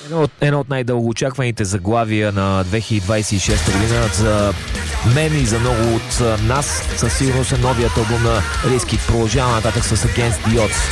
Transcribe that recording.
Едно от най-дългоочакваните заглавия на 2026 година за мен и за много от нас със сигурност е новият албум на Rizkid. Продължава нататък с Against the Odds.